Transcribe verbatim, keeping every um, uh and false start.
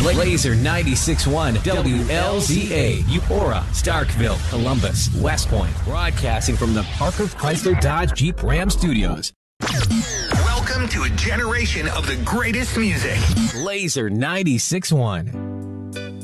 Laser ninety-six point one W L Z A, Eupora, Starkville, Columbus, West Point. Broadcasting from the Parker Chrysler Dodge Jeep Ram Studios. Welcome to a generation of the greatest music. Laser ninety-six point one.